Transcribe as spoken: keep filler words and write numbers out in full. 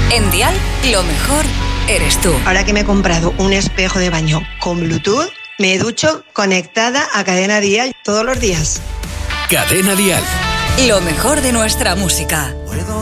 En Dial, lo mejor eres tú. Ahora que me he comprado un espejo de baño con Bluetooth, me ducho conectada a Cadena Dial todos los días. Cadena Dial. Lo mejor de nuestra música.